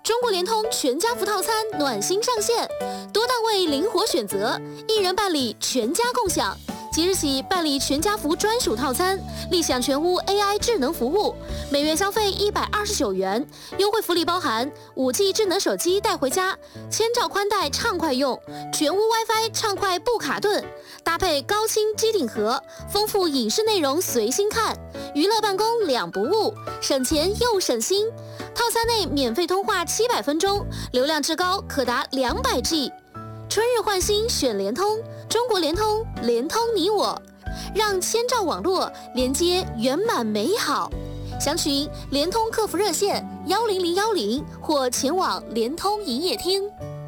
中国联通全家福套餐暖心上线，多档位灵活选择，一人办理全家共享。即日起办理全家福专属套餐，立享全屋 AI 智能服务，每月消费129元，优惠福利包含5G 智能手机带回家，1000兆宽带畅快用，全屋 WiFi 畅快不卡顿，搭配高清机顶盒，丰富影视内容随心看，娱乐办公两不误，省钱又省心。套餐内免费通话700分钟，流量至高可达200G。春日换新选联通，中国联通，联通你我，让1000兆网络连接圆满美好。详询联通客服热线101010或前往联通营业厅。